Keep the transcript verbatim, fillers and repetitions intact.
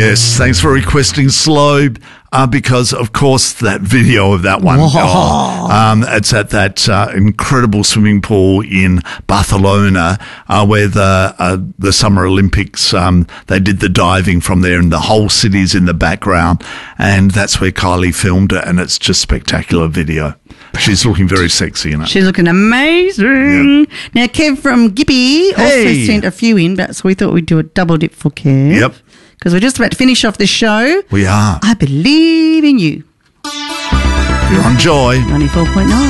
Yes, thanks for requesting Slow, uh, because, of course, that video of that one, oh, um, it's at that uh, incredible swimming pool in Barcelona uh, where the uh, the Summer Olympics, um, they did the diving from there and the whole city's in the background, and that's where Kylie filmed it, and it's just spectacular video. She's looking very sexy in it. She's looking amazing. Yeah. Now, Kev from Gippy Hey. also sent a few in, but so we thought we'd do a double dip for Kev. Yep. Because we're just about to finish off the show. We are. I believe in you. You're on Joy. ninety-four point nine.